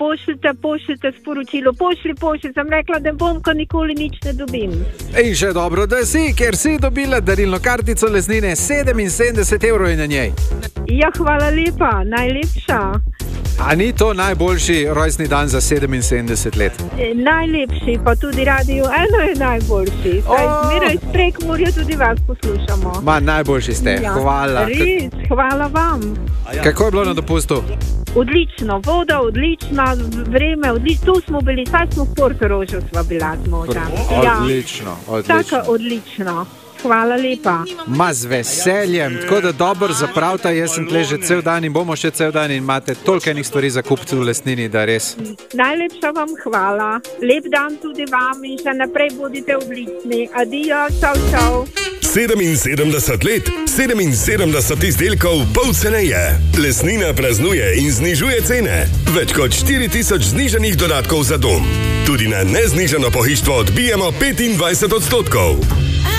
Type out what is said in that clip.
pošljite sporočilo, pošlji, sem rekla, da bom, ko nikoli nič ne dobim. In še dobro, da si, ker si dobila darilno kartico Lesnine, 77 € je na njej. Ja, hvala lepa, najlepša. A ni to najboljši rojstni dan za 77 let? Najlepši, pa tudi Radio 1 je najboljši. Zmeraj s Prekmurja tudi vas poslušamo. Najboljši ste, hvala. Res, hvala vam. Kako je bilo na dopustu? Odlično, voda odlična, vreme odlično, tu smo bili, saj smo v Portorožu sva bila z možem. Odlično. Tako odlično. Hvala lepa. Z veseljem, tako da dobro zapravta, jaz sem tle že cel dan in bomo še cel dan in imate toliko enih stvari za kupiti v Lesnini, da res. Najlepša vam hvala, lep dan tudi vam in še naprej bodite odlični. Adijo, čau. 77 let, 77 izdelkov pol ceneje. Lesnina praznuje in znižuje cene. Več kot 4000 znižanih dodatkov za dom. Tudi na neznižano pohištvo odbijemo 25%.